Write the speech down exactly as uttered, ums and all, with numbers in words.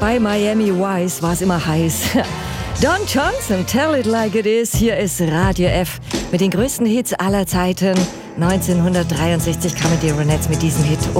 Bei Miami Vice war es immer heiß. Don Johnson, Tell It Like It Is. Hier ist Radio F mit den größten Hits aller Zeiten. neunzehnhundertdreiundsechzig kam die Ronettes mit diesem Hit